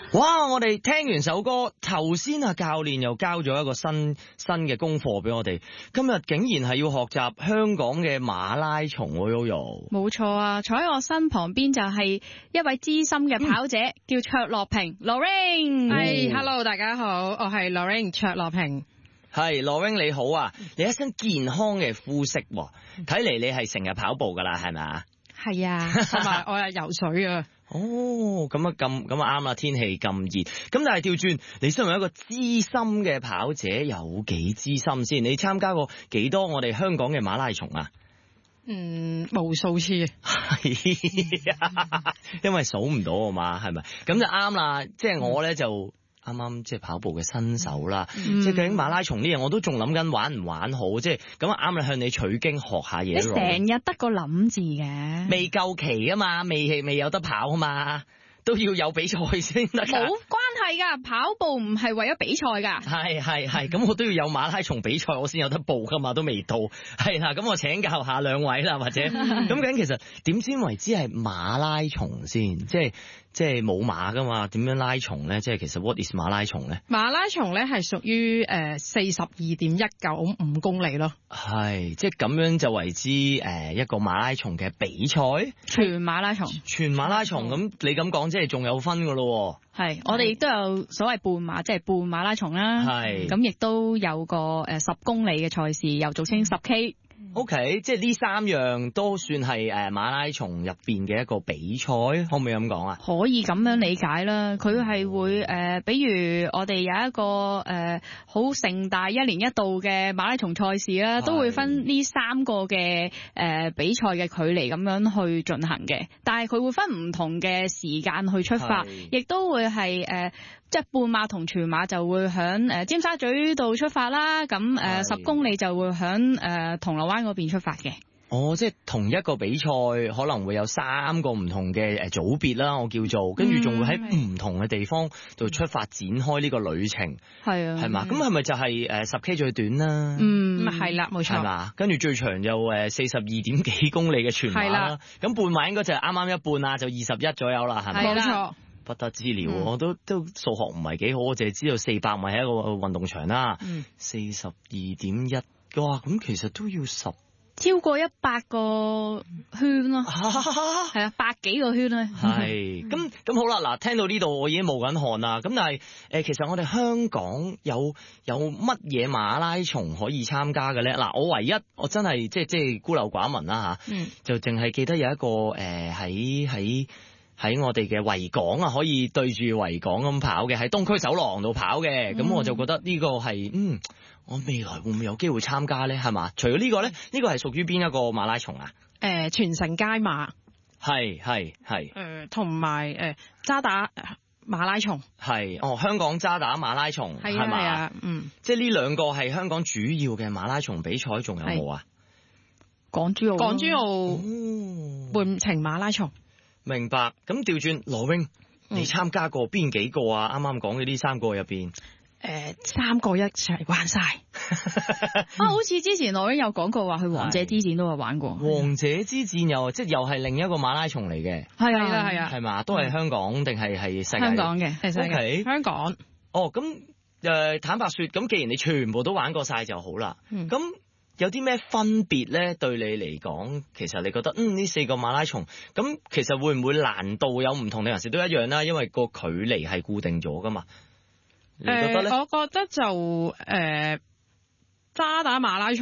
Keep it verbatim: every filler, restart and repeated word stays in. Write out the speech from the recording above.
哇！我哋聽完首歌，頭先啊教練又交咗一個新新嘅功課俾我哋，今日竟然係要學習香港嘅馬拉松喎 Yoyo。 冇錯啊，坐喺我身旁邊就係一位資深嘅跑者，嗯、叫卓樂平 Lorraine。 係 ，Hello 大家好，我係 Lorraine 卓樂平。 係 Lorraine 你好啊，你一身健康嘅膚色，睇嚟你係成日跑步噶啦，係咪啊？ 係啊，同埋我係游水啊。 哦，咁啊咁咁啊啱啦，天氣咁熱，咁但係調轉，你身為一個資深嘅跑者，有幾資深先？你參加過幾多我哋香港嘅馬拉松啊？ 嗯，無數次。 係啊，因為數唔到啊嘛，係咪？咁就啱啦，即係我咧就。啱啱即係跑步嘅新手啦，嗯、即係究竟馬拉松呢樣我都仲諗緊玩唔玩好，即係咁啱啦，向你取經學下嘢。 你成日得個諗字嘅， 未夠期啊嘛，未未有得跑啊嘛，都要有比賽先得。 冇關係噶，跑步唔係為咗比賽噶。 係係係，咁我都要有馬拉松比賽，我先有得報噶嘛，都未到。係啦，咁我請教下兩位啦，或者咁究竟其實點先為之係馬拉松先？即係。即係冇馬噶嘛，點樣拉松咧？即係其實 what is 馬拉松咧？ 馬拉松咧係屬於誒四十二點一九五公里咯。 係，即係咁樣就為之誒、呃、一個馬拉松嘅比賽。 全馬拉松。全馬拉松， 咁你咁講，即係仲有分噶咯？ 係，我哋亦都有所謂半馬，即係半馬拉松啦。係，咁亦都有個誒十公里嘅賽事，又俗稱十 K。 O、okay, K， 即係呢三樣都算係誒馬拉松入邊嘅一個比賽，可唔可以咁講啊？ 可以咁樣理解啦，佢係會誒、呃，比如我哋有一個誒好、呃、盛大一年一度嘅馬拉松賽事啦，都會分呢三個嘅誒、呃、比賽嘅距離咁樣去進行嘅，但係佢會分唔同嘅時間去出發，亦都會係誒。呃即係半馬同全馬就會響誒尖沙咀度出發啦，咁誒十公里就會響誒銅鑼灣嗰邊出發嘅。 哦，即係同一個比賽可能會有三個唔同嘅誒組別啦，我叫做，跟住仲會喺唔同嘅地方度出發展開呢個旅程。係啊，係嘛？咁係咪就係誒十 K 最短啦？ 嗯，係啦，冇錯。 係嘛？跟住最長又誒四十二點幾公里嘅全馬啦。咁半馬應該就係啱啱一半啦，就二十一左右啦，係咪？ 冇錯。 不得之了，嗯、我都都數學唔係幾好，我淨係知道四百米係一個運動場啦，四十二點一，哇，咁其實都要十超過一百個圈咯，係啊，百幾個圈啊， 係，咁咁好啦，嗱，聽到呢度我已經冒緊汗啦，咁但係誒，其實我哋香港有有乜嘢馬拉松可以參加嘅咧？嗱，我唯一我真係即係即係孤陋寡聞啦吓，嗯、就淨係記得有一個誒喺喺。呃喺我哋嘅維港啊，可以對住維港咁跑嘅，喺東區走廊度跑嘅，咁、嗯、我就覺得呢個係，嗯，我未來會唔會有機會參加咧？係嘛？除咗呢個咧，呢個係屬於邊一個馬拉松啊？ 誒、呃，全城街馬， 係係係。 誒，同埋誒渣打馬拉松， 係哦，香港渣打馬拉松係嘛？係啊，嗯，即係呢兩個係香港主要嘅馬拉松比賽，仲有冇啊？ 港珠澳， 港珠澳半程馬拉松。 明白，咁調轉羅榮，你參加過邊幾個啊？啱啱講嘅呢三個入邊，誒、 呃，三個一齊玩晒。 啊，好似之前羅榮有講過話去王者之戰都有玩過。 王者之戰又即係又係另一個馬拉松嚟嘅。 係啊係啊， 係嘛？都係香港定係係世界？ 香港嘅，係世界。 Okay? 香港。 哦，咁誒、呃，坦白說，咁既然你全部都玩過晒就好啦。咁、嗯。有啲咩分別咧？對你嚟講，其實你覺得嗯呢四個馬拉松咁，其實會唔會難度有唔同定還是都一樣啦？因為個距離係固定咗噶嘛。你覺得咧？ 呃、我覺得就誒渣打馬拉松。